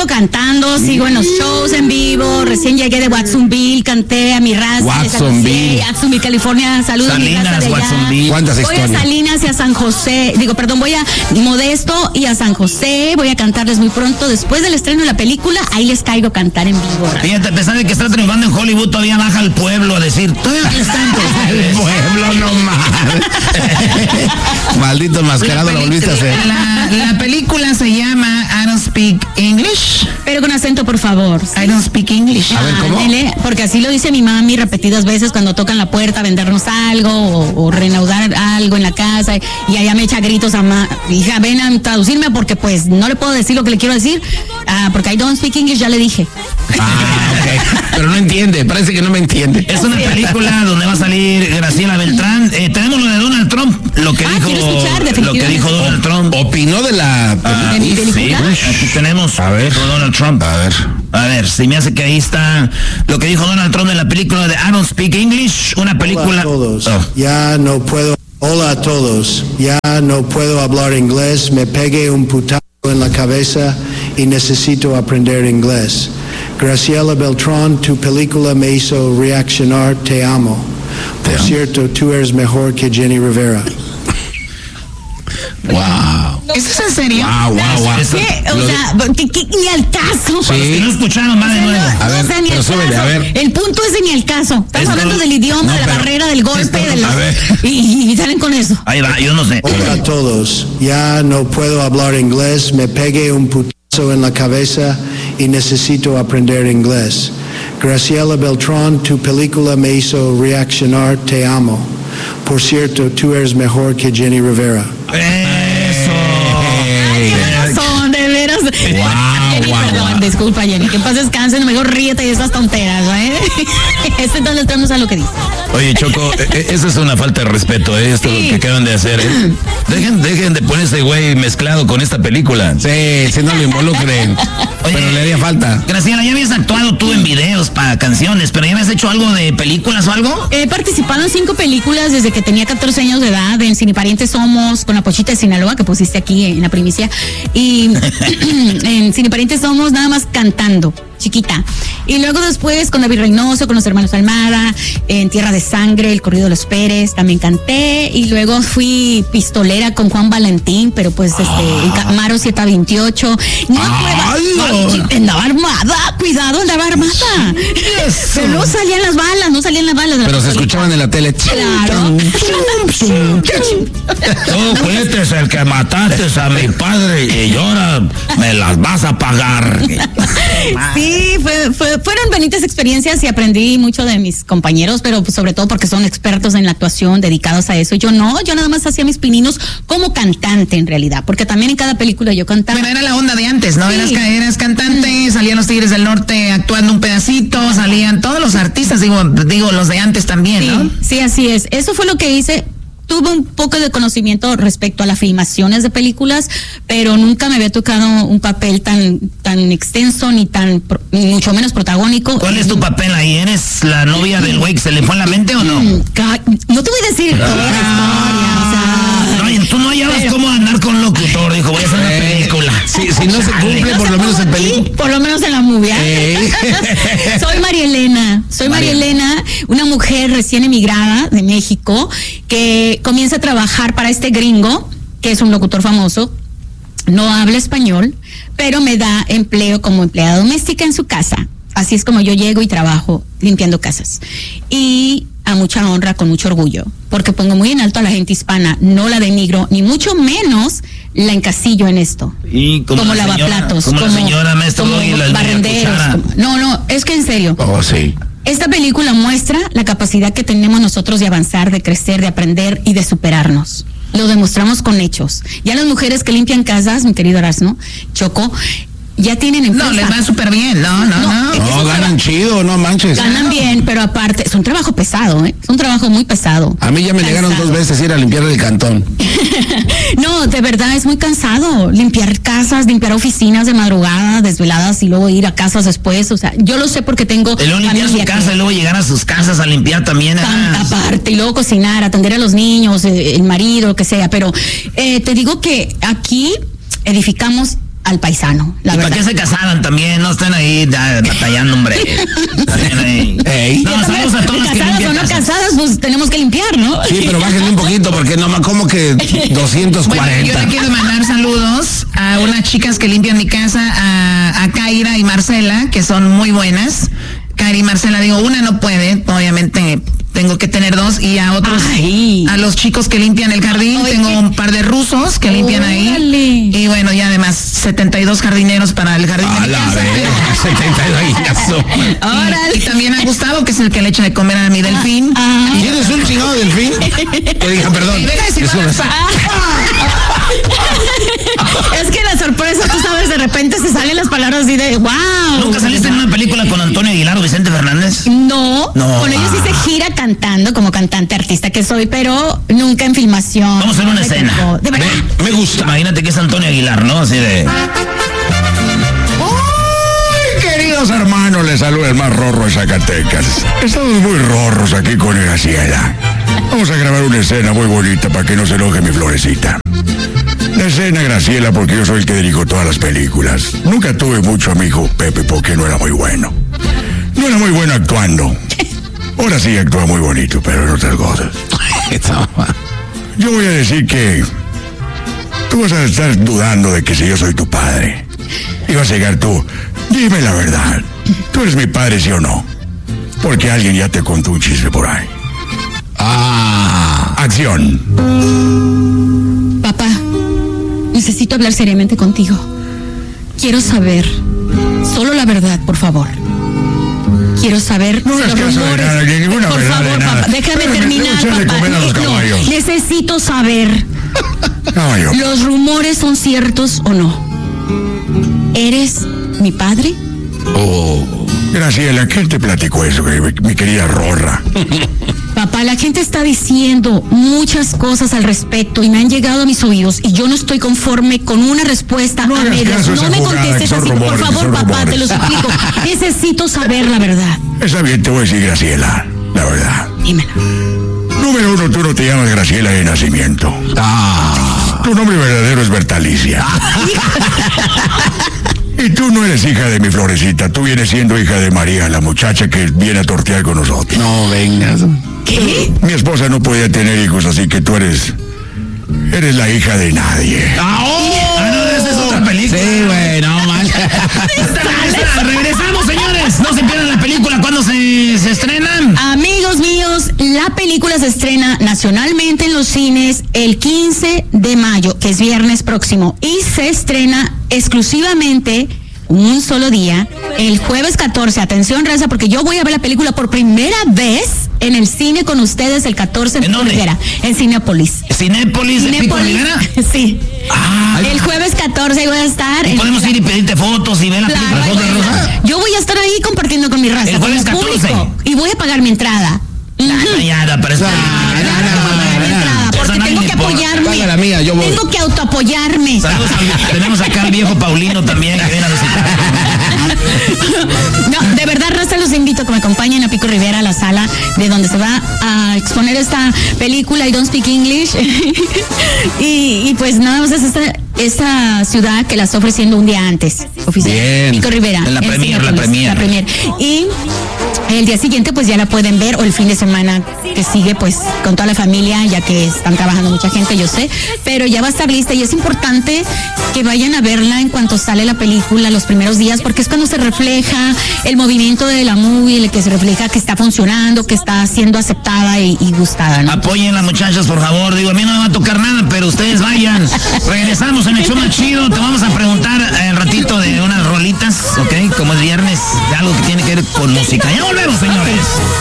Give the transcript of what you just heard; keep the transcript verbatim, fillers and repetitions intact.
cantando, sigo en los shows en vivo, recién llegué de Watsonville, canté a mi raza. Watsonville. Watsonville, California, saludos a mi raza de allá. ¿Cuántas voy historias? a Salinas y a San José, digo, perdón, voy a Modesto y a San José, voy a cantarles muy pronto, después del estreno de la película, ahí les caigo a cantar en vivo. Fíjate, a pesar de que está triunfando en Hollywood, todavía baja al pueblo a decir, todavía está en El pueblo nomás. Maldito enmascarado, lo volviste a hacer. La, la película se llama I Don't Speak English. Pero con acento, por favor. I Don't Speak English. A ver, ¿cómo? Ándele, porque así lo dice mi mami repetidas veces cuando tocan la puerta a vendernos algo o, o reanudar algo en la casa y allá me echa gritos a ma, hija, ven a traducirme porque pues no le puedo decir lo que le quiero decir, ah, porque I don't speak English, ya le dije. Ah, ok. Pero no entiende, parece que no me entiende. Es una película donde va a salir Graciela Beltrán. Eh, tenemos lo de Donald Trump, lo que Ah, dijo, quiero escuchar, lo que definitivamente. dijo Donald Trump. ¿Opinó de la Ah, ¿De mi sí, película? aquí tenemos A ver. con Donald Trump. A ver. A ver, si me hace que ahí está lo que dijo Donald Trump en la película de I Don't Speak English, una película. Hola a todos. Oh. Ya no puedo. Hola a todos. Ya no puedo hablar inglés. Me pegué un putazo en la cabeza y necesito aprender inglés. Graciela Beltrán, tu película me hizo reaccionar. Te amo. Te Por amo. cierto, tú eres mejor que Jenny Rivera. Wow. ¿Eso es en serio? Wow, wow, wow. Eso- ¿Qué? O Lo de- sea, ¿qué, qué, ni al caso. Para los que no escucharon más de nuevo. A ver, no, o sea, ni pero al súbele, caso. a ver. El punto es de ni al caso. Estamos Es hablando todo- del idioma, No, de la pero- barrera, del golpe, de A ver. la, y, y salen con eso. Ahí va, yo no sé. Hola a todos. Ya no puedo hablar inglés. Me pegué un putazo en la cabeza y necesito aprender inglés. Graciela Beltrán, tu película me hizo reaccionar. Te amo. Por cierto, tú eres mejor que Jenny Rivera. Eso. Ay, qué razón, de veras. Jenny, guau, perdón, guau. disculpa, Jenny. Que pases descansen, mejor ríete de esas tonteras, ¿eh? Este entonces entramos a lo que dice. Oye, Choco, eh, eh, eso es una falta de respeto, ¿eh? Esto Sí. lo que acaban de hacer. ¿eh? Dejen, dejen de ponerse güey mezclado con esta película. Sí, si no lo involucren. Pero le haría falta. Graciela, ya habías actuado tú en videos para canciones, pero ya habías hecho algo de películas o algo. He participado en cinco películas desde que tenía catorce años de edad, en Cineparientes Somos, con la Pochita de Sinaloa, que pusiste aquí en la primicia, y en Cineparientes Somos nada más cantando, chiquita. Y luego después con David Reynoso, con los hermanos Almada, en Tierra de Sangre, El Corrido de los Pérez, también canté, y luego fui pistolera con Juan Valentín, pero pues este, en Camaro siete veintiocho. No, ¡Ay, no, andaba armada, cuidado, andaba armada. Pero no salían las balas, no salían las balas. de la Pero se pistolita. escuchaban en la tele. Claro. Tú fuiste el que mataste a mi padre y ahora me las vas a pagar. Sí, fue, fue- fueron bonitas experiencias y aprendí mucho de mis compañeros, pero pues, sobre todo porque son expertos en la actuación, dedicados a eso. Yo no, yo nada más hacía mis pininos como cantante en realidad, porque también en cada película yo cantaba. Bueno, era la onda de antes, ¿no? Sí. Eras, ca- eras cantante, salían los Tigres del Norte actuando un pedacito, salían todos los artistas, digo, digo los de antes también, ¿no? Sí, sí, así es. Eso fue lo que hice. Tuve un poco de conocimiento respecto a las filmaciones de películas, pero nunca me había tocado un papel tan tan extenso ni tan pro- ni mucho menos protagónico. ¿Cuál es tu papel ahí? ¿Eres la novia del güey que se le fue en la mente o no? Mm, ca- No te voy a decir toda la historia, o sea, No, y tú no hallabas Pero- cómo andar con locutor. Dijo, voy a hacer una película. Si, si no se cumple, por lo menos en película. por lo menos en la movie. ¿ah? Ey. Soy María Elena, soy María María. Elena, una mujer recién emigrada de México que comienza a trabajar para este gringo, que es un locutor famoso, no habla español, pero me da empleo como empleada doméstica en su casa. Así es como yo llego y trabajo limpiando casas. Y a mucha honra, con mucho orgullo, porque pongo muy en alto a la gente hispana, no la denigro, ni mucho menos la encasillo en esto. Y como, Como la señora, lavaplatos, como, la señora maestro como y la barrenderos. cuchara. como- no, no, es que en serio. Oh, sí. Esta película muestra la capacidad que tenemos nosotros de avanzar, de crecer, de aprender y de superarnos. Lo demostramos con hechos. Ya las mujeres que limpian casas, mi querido Erasmo, Choco, ya tienen empresa. No, les va súper bien, no, no, No, no. es que No, es ganan un chido, no manches. Ganan bien, pero aparte, es un trabajo pesado, ¿eh? Es un trabajo muy pesado. A mí ya me llegaron Cansado. dos veces ir a limpiar el cantón. No, de verdad es muy cansado. Limpiar casas, limpiar oficinas de madrugada, desveladas y luego ir a casas después. O sea, yo lo sé porque tengo. Y luego limpiar su familia casa que- y luego llegar a sus casas a limpiar también. Tan- ah. aparte, y luego cocinar, atender a los niños, eh, el marido, lo que sea. Pero eh, te digo que aquí edificamos al paisano, la ¿Y verdad. para qué se casaban también? No estén ahí ya, batallando, hombre. Estén ahí. Ey. No, saludos a todas las que Casadas o limpian no casas. casadas, pues tenemos que limpiar, ¿no? Sí, pero bájenle un poquito porque nomás como que doscientos Bueno, yo cuarenta. le quiero mandar saludos a unas chicas que limpian mi casa, a, a Kaira y Marcela, que son muy buenas. Kaira y Marcela, digo, una no puede, obviamente tengo que tener dos, y a otros, Ay. a los chicos que limpian el jardín, Ay, tengo qué- un par de rusos que limpian ahí. Órale. Y bueno, y además setenta y dos jardineros para el jardín de A mi la casa. vez, setenta y dos. Y, y también a Gustavo, que es el que le echa de comer a mi delfín. Ah. ¿Tienes un chingado delfín? Te dije, perdón. Y venga a decir Es una- malas pa- Es que la sorpresa, tú sabes, de repente se salen las palabras así de wow. ¿Nunca saliste en una película con Antonio Aguilar o Vicente Fernández? No, No, con ellos ah. hice gira cantando como cantante artista que soy, pero nunca en filmación. Vamos a hacer una De escena. tiempo. De verdad. Me, me gusta. Imagínate que es Antonio Aguilar, ¿no? Así de... Ay, queridos hermanos, les saluda el más rorro de Zacatecas. Estamos muy rorros aquí con Graciela. Vamos a grabar una escena muy bonita para que no se enoje mi florecita. La escena, Graciela, porque yo soy el que dirijo todas las películas. Nunca tuve mucho amigo Pepe porque no era muy bueno. No era muy bueno actuando. Ahora sí actúa muy bonito, pero en otras cosas. Yo voy a decir que tú vas a estar dudando de que si yo soy tu padre. Y vas a llegar tú, dime la verdad. ¿Tú eres mi padre, sí o no? Porque alguien ya te contó un chisme por ahí. Ah. Acción. Papá, necesito hablar seriamente contigo. Quiero saber solo la verdad, por favor. Quiero saber No si hagas los caso de rumores. nada, ni ninguna por verdad de favor, nada. papá, déjame Déjame terminar, echarle papá. comer a los No, caballos. necesito saber, Caballo. ¿los rumores son ciertos o no? ¿Eres mi padre? Oh. Graciela, ¿quién te platicó eso, mi, mi querida Rorra? Papá, la gente está diciendo muchas cosas al respecto y me han llegado a mis oídos y yo no estoy conforme con una respuesta No a hagas medias. caso a No esa me jugada, contestes que son así, rumores, por que favor, son papá, rumores. te lo suplico. Necesito saber la verdad. Está bien, te voy a decir, Graciela, la verdad. Dímela. Número uno, tú no te llamas Graciela de nacimiento. Ah. Tu nombre verdadero es Bertalicia. Y tú no eres hija de mi florecita, tú vienes siendo hija de María, la muchacha que viene a tortear con nosotros. No vengas. ¿Qué? Mi esposa no podía tener hijos, así que tú eres... Eres la hija de nadie. Ah, oh. Ah, no, esa es otra película. Sí, güey, no man. Regresa- Regresamos, señores. No se pierdan la película. ¿Cuándo se, se estrenan? Amigos míos, la película se estrena nacionalmente en los cines el quince de mayo, que es viernes próximo, y se estrena exclusivamente un solo día, el jueves catorce. Atención, raza, porque yo voy a ver la película por primera vez en el cine con ustedes el catorce en ¿En dónde? Rivera, en Cinépolis. Cinépolis de Pico Rivera. Sí. Ah, El jueves catorce voy a estar. y en- podemos ir y pedirte fotos y ver la película. Claro, Fotos de Rosa. yo voy a estar ahí compartiendo con mi raza, El con jueves el público, catorce. y voy a pagar mi entrada. Ah, ya, ya, pero está. Porque tengo que apoyarme. Paga la mía, yo voy. Tengo que autoapoyarme. Saludos a- tenemos acá al viejo Paulino también que viene a visitar. No, de verdad, raza, los invito a que me acompañen a Pico Rivera, a la sala de donde se va a exponer esta película I Don't Speak English. y, y pues nada más es esta, esta ciudad que la está ofreciendo un día antes. Oficial. Bien. Pico Rivera. En la en premier, la Cinépolis, premier. La premier. Y el día siguiente pues ya la pueden ver, o el fin de semana que sigue pues con toda la familia, ya que están trabajando mucha gente, yo sé, pero ya va a estar lista y es importante que vayan a verla en cuanto sale la película los primeros días, porque es cuando se refleja el movimiento de la movie, el que se refleja que está funcionando, que está siendo aceptada y, y gustada, ¿no? Apoyen las muchachas, por favor. Digo, a mí no me va a tocar nada, pero ustedes vayan. Regresamos en el show más chido. Te vamos a preguntar el ratito de unas rolitas, ¿ok? Como es viernes, de algo que tiene que ver con música. Ya volvemos, señores.